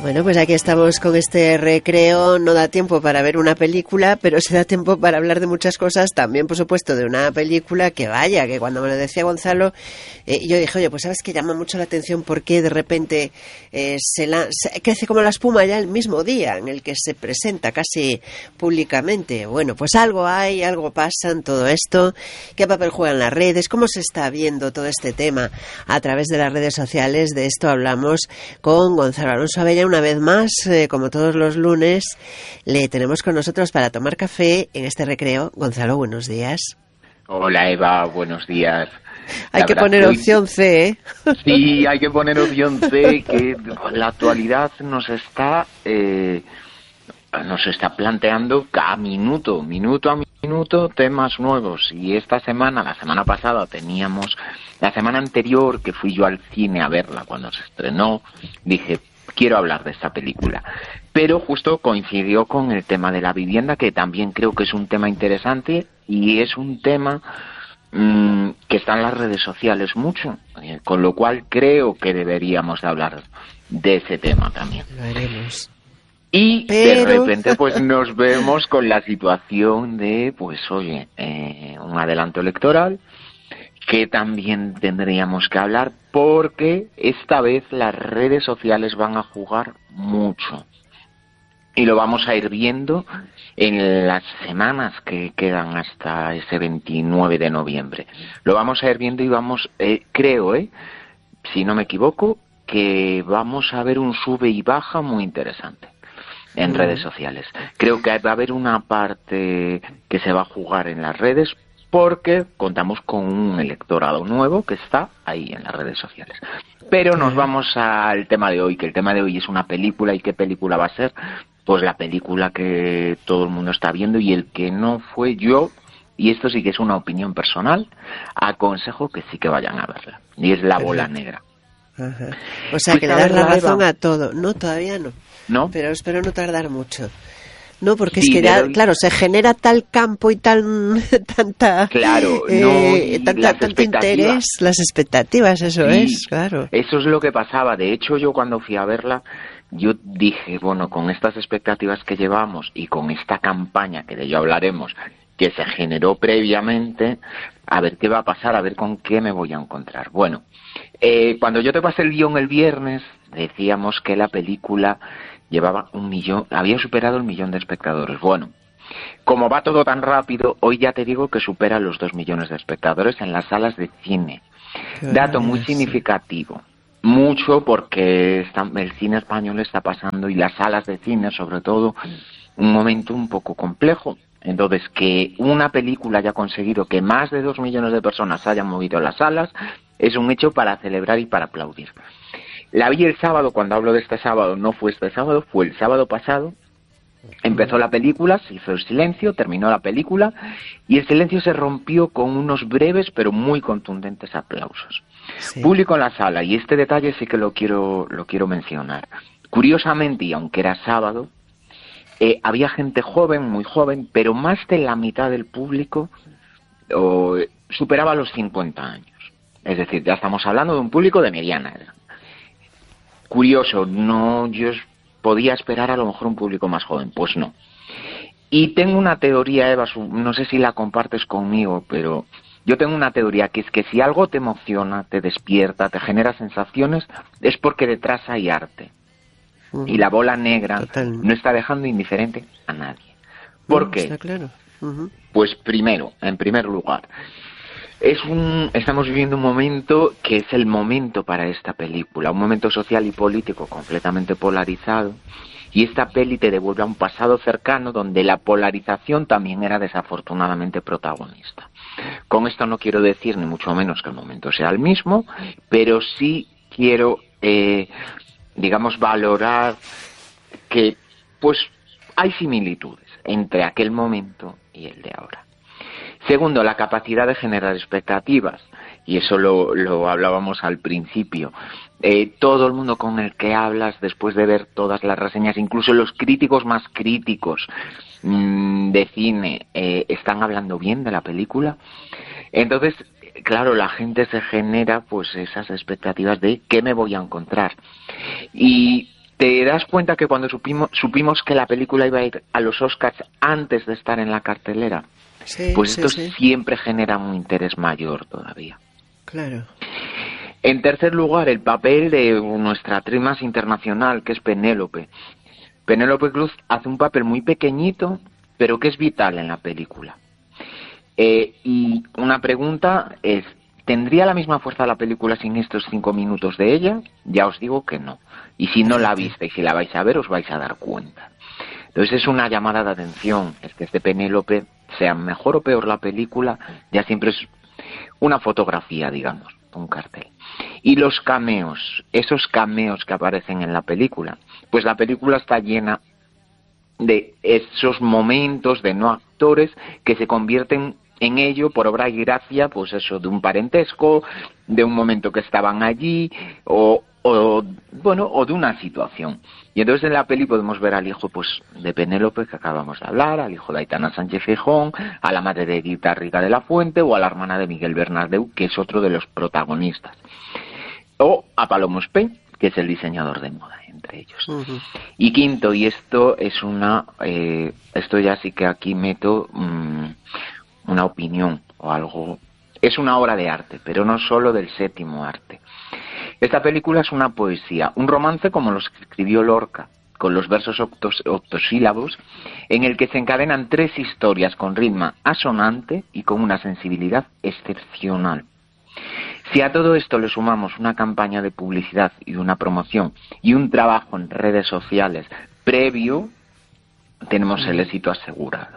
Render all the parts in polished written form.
Bueno, pues aquí estamos con este recreo. No da tiempo para ver una película, pero se da tiempo para hablar de muchas cosas. También, por supuesto, de una película que vaya, que cuando me lo decía Gonzalo, yo dije, oye, pues sabes que llama mucho la atención porque de repente se crece como la espuma ya el mismo día en el que se presenta casi públicamente. Bueno, pues algo hay, algo pasa en todo esto. ¿Qué papel juegan las redes? ¿Cómo se está viendo todo este tema a través de las redes sociales? De esto hablamos con Gonzalo Alonso Abella. Una vez más, como todos los lunes, le tenemos con nosotros para tomar café en este recreo. Gonzalo, buenos días. Hola Eva, buenos días. Hay que poner opción C, ¿eh? Sí, hay que poner opción C, que la actualidad nos está planteando cada minuto a minuto, temas nuevos. Y esta semana, la semana pasada teníamos, la semana anterior que fui yo al cine a verla cuando se estrenó, dije, quiero hablar de esta película. Pero justo coincidió con el tema de la vivienda, que también creo que es un tema interesante y es un tema que está en las redes sociales mucho, con lo cual creo que deberíamos de hablar de ese tema también. Lo haremos. Y de repente pues nos vemos con la situación de, pues oye, un adelanto electoral, que también tendríamos que hablar, porque esta vez las redes sociales van a jugar mucho. Y lo vamos a ir viendo en las semanas que quedan hasta ese 29 de noviembre. Lo vamos a ir viendo y vamos, creo, si no me equivoco, que vamos a ver un sube y baja muy interesante en redes sociales. Creo que va a haber una parte que se va a jugar en las redes, porque contamos con un electorado nuevo que está ahí en las redes sociales. Pero nos vamos al tema de hoy, que el tema de hoy es una película. ¿Y qué película va a ser? Pues la película que todo el mundo está viendo, y el que no fue yo, y esto sí que es una opinión personal, aconsejo que sí que vayan a verla. Y es La Bola Negra. Ajá. O sea, que le das la razón a todo. No, todavía no. ¿No? Pero espero no tardar mucho. No, porque sí, es que ya, claro, se genera tal campo y tanta, claro, tanto interés, las expectativas, eso sí, es, claro. Eso es lo que pasaba. De hecho, yo cuando fui a verla, yo dije, bueno, con estas expectativas que llevamos y con esta campaña, que de ello hablaremos, que se generó previamente, a ver qué va a pasar, a ver con qué me voy a encontrar. Bueno, cuando yo te pasé el guión el viernes, decíamos que la película llevaba 1 millón, había superado el 1 millón de espectadores. Bueno, como va todo tan rápido, hoy ya te digo que supera los 2 millones de espectadores en las salas de cine. Dato muy significativo. Mucho porque el cine español está pasando, y las salas de cine, sobre todo, un momento un poco complejo. Entonces, que una película haya conseguido que más de 2 millones de personas se hayan movido a las salas es un hecho para celebrar y para aplaudir. La vi el sábado. Cuando hablo de este sábado, no fue este sábado, fue el sábado pasado. Empezó la película, se hizo el silencio, terminó la película, y el silencio se rompió con unos breves pero muy contundentes aplausos. Sí. Público en la sala, y este detalle sí que lo quiero mencionar. Curiosamente, y aunque era sábado, había gente joven, muy joven, pero más de la mitad del público superaba los 50 años. Es decir, ya estamos hablando de un público de mediana edad. Curioso, yo podía esperar a lo mejor un público más joven, pues no. Y tengo una teoría, Eva, no sé si la compartes conmigo, pero yo tengo una teoría, que es que si algo te emociona, te despierta, te genera sensaciones, es porque detrás hay arte. Y La Bola Negra no está dejando indiferente a nadie. ¿Por qué? Está claro. Pues primero, en primer lugar, estamos viviendo un momento que es el momento para esta película, un momento social y político completamente polarizado, y esta peli te devuelve a un pasado cercano donde la polarización también era desafortunadamente protagonista. Con esto no quiero decir ni mucho menos que el momento sea el mismo, pero sí quiero, valorar que pues hay similitudes entre aquel momento y el de ahora. Segundo, la capacidad de generar expectativas, y eso lo hablábamos al principio. Todo el mundo con el que hablas, después de ver todas las reseñas, incluso los críticos más críticos de cine, están hablando bien de la película. Entonces, claro, la gente se genera pues esas expectativas de qué me voy a encontrar. Y te das cuenta que cuando supimos que la película iba a ir a los Oscars antes de estar en la cartelera, Sí, pues sí, esto sí. siempre genera un interés mayor todavía. Claro. En tercer lugar, el papel de nuestra actriz más internacional, que es Penélope. Penélope Cruz hace un papel muy pequeñito, pero que es vital en la película. Y una pregunta es, ¿tendría la misma fuerza la película sin estos 5 minutos de ella? Ya os digo que no. Y si no la visteis y si la vais a ver, os vais a dar cuenta. Entonces es una llamada de atención. Es que Penélope, sea mejor o peor la película, ya siempre es una fotografía, digamos, un cartel. Y los cameos, esos cameos que aparecen en la película, pues la película está llena de esos momentos de no actores que se convierten en ello por obra y gracia, pues eso, de un parentesco, de un momento que estaban allí, o de una situación. Y entonces en la peli podemos ver al hijo, pues, de Penélope, que acabamos de hablar, al hijo de Aitana Sánchez Feijóo, a la madre de Guita Rica de la Fuente, o a la hermana de Miguel Bernardeu, que es otro de los protagonistas. O a Palomo Spain, que es el diseñador de moda, entre ellos. Uh-huh. Y quinto, y esto es esto ya sí que aquí meto una opinión o algo, es una obra de arte, pero no solo del séptimo arte. Esta película es una poesía, un romance como los que escribió Lorca, con los versos octosílabos, en el que se encadenan 3 historias con ritmo asonante y con una sensibilidad excepcional. Si a todo esto le sumamos una campaña de publicidad y una promoción y un trabajo en redes sociales previo, tenemos el éxito asegurado.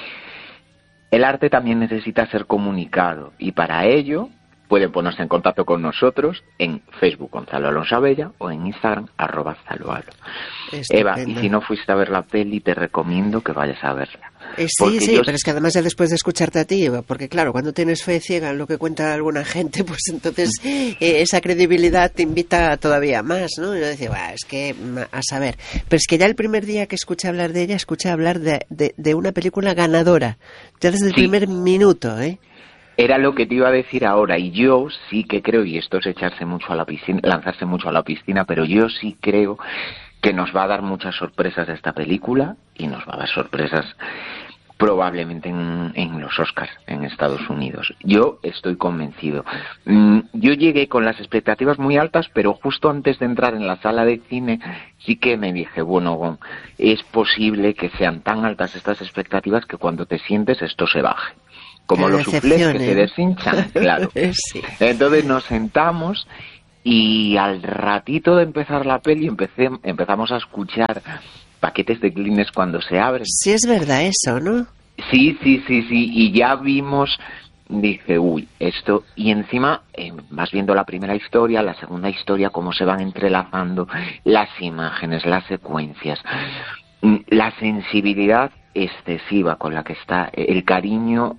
El arte también necesita ser comunicado y para ello pueden ponerse en contacto con nosotros en Facebook Gonzalo Alonso Abella o en Instagram @zaloalo. Eva, y si no fuiste a ver la peli, te recomiendo que vayas a verla. Sí, pero es que además ya después de escucharte a ti, porque claro, cuando tienes fe ciega en lo que cuenta alguna gente, pues entonces esa credibilidad te invita todavía más, ¿no? Y yo decía, es que a saber. Pero es que ya el primer día que escuché hablar de ella, escuché hablar de una película ganadora, ya desde el primer minuto, ¿eh? Era lo que te iba a decir ahora, y yo sí que creo, y esto es echarse mucho a la piscina, lanzarse mucho a la piscina, pero yo sí creo que nos va a dar muchas sorpresas esta película, y nos va a dar sorpresas probablemente en los Oscars en Estados Unidos. Yo estoy convencido. Yo llegué con las expectativas muy altas, pero justo antes de entrar en la sala de cine sí que me dije, bueno, es posible que sean tan altas estas expectativas que cuando te sientes esto se baje. Como los suflés que se deshinchan, claro. Sí. Entonces nos sentamos y al ratito de empezar la peli empezamos a escuchar paquetes de Kleenex cuando se abren. Sí, es verdad eso, ¿no? Sí, y ya vimos, dije, esto, y encima vas viendo la primera historia, la segunda historia, cómo se van entrelazando las imágenes, las secuencias, la sensibilidad excesiva con la que está, el cariño,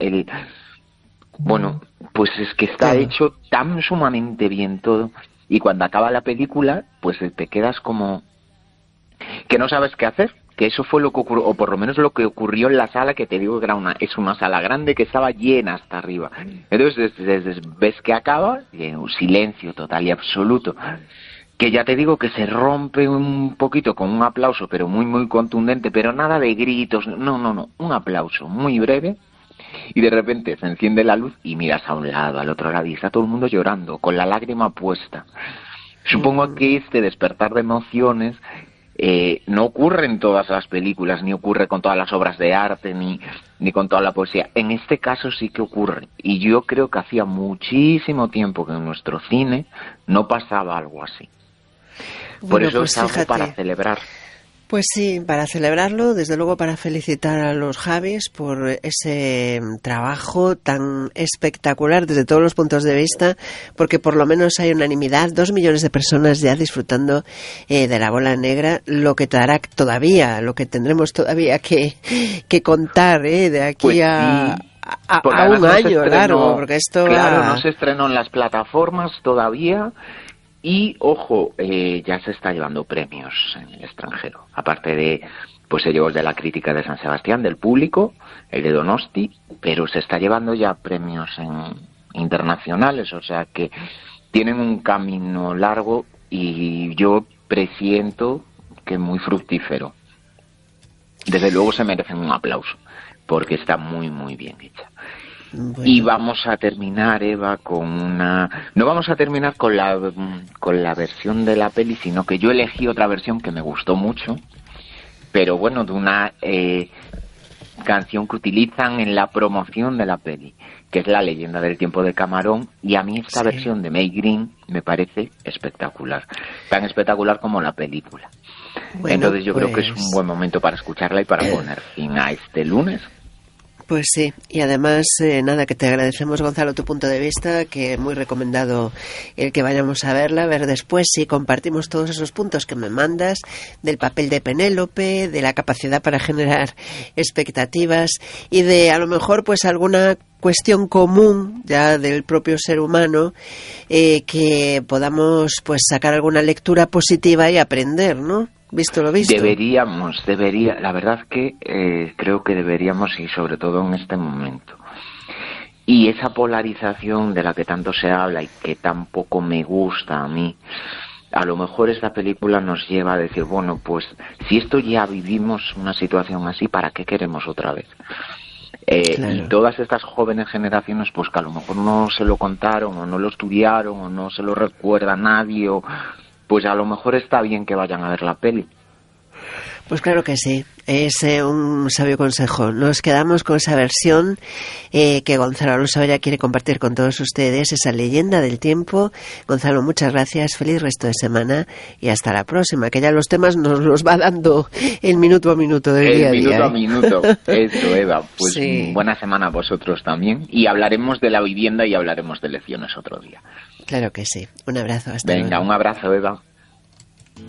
pues es que está hecho tan sumamente bien todo, y cuando acaba la película, pues te quedas como que no sabes qué hacer, que eso fue lo que ocurrió, o por lo menos lo que ocurrió en la sala, que te digo que es una sala grande que estaba llena hasta arriba. Entonces ves que acaba, y un silencio total y absoluto, que ya te digo que se rompe un poquito con un aplauso, pero muy muy contundente, pero nada de gritos, no, un aplauso muy breve, y de repente se enciende la luz y miras a un lado, al otro lado, y está todo el mundo llorando, con la lágrima puesta. Supongo que este despertar de emociones no ocurre en todas las películas, ni ocurre con todas las obras de arte, ni con toda la poesía. En este caso sí que ocurre, y yo creo que hacía muchísimo tiempo que en nuestro cine no pasaba algo así. Por eso pues es algo fíjate, para celebrar. Pues sí, para celebrarlo, desde luego para felicitar a los Javis por ese trabajo tan espectacular desde todos los puntos de vista, porque por lo menos hay unanimidad, 2 millones de personas ya disfrutando de La Bola Negra, lo que tendremos todavía que contar de aquí pues a un no año largo, porque esto no se estrenó en las plataformas todavía. Y, ojo, ya se está llevando premios en el extranjero. Aparte de, pues se llevó el de la crítica de San Sebastián, del público, el de Donosti, pero se está llevando ya premios internacionales, o sea que tienen un camino largo y yo presiento que muy fructífero. Desde luego se merecen un aplauso, porque está muy, muy bien hecha. Bueno. Y vamos a terminar, Eva, con una... No vamos a terminar con la versión de la peli, sino que yo elegí otra versión que me gustó mucho, pero bueno, de una canción que utilizan en la promoción de la peli, que es La leyenda del tiempo de Camarón, y a mí esta versión de May Green me parece espectacular, tan espectacular como la película. Bueno, entonces yo creo que es un buen momento para escucharla y para poner fin a este lunes. Pues sí, y además, nada, que te agradecemos, Gonzalo, tu punto de vista, que muy recomendado el que vayamos a verla, a ver después si compartimos todos esos puntos que me mandas, del papel de Penélope, de la capacidad para generar expectativas y de, a lo mejor, pues alguna cuestión común ya del propio ser humano, que podamos pues sacar alguna lectura positiva y aprender, ¿no? Visto lo visto. La verdad que creo que deberíamos, y sobre todo en este momento. Y esa polarización de la que tanto se habla y que tampoco me gusta a mí, a lo mejor esta película nos lleva a decir, bueno, pues si esto ya vivimos una situación así, ¿para qué queremos otra vez? Claro. Y todas estas jóvenes generaciones, pues que a lo mejor no se lo contaron o no lo estudiaron o no se lo recuerda a nadie, pues a lo mejor está bien que vayan a ver la peli. Pues claro que sí, es un sabio consejo. Nos quedamos con esa versión que Gonzalo Alonso ya quiere compartir con todos ustedes, esa leyenda del tiempo. Gonzalo, muchas gracias, feliz resto de semana y hasta la próxima, que ya los temas nos los va dando el minuto a minuto del día a día. El minuto a minuto, eso, Eva. Pues sí. Buena semana a vosotros también, y hablaremos de la vivienda y hablaremos de lecciones otro día. Claro que sí, un abrazo, hasta luego. Venga, un abrazo, Eva.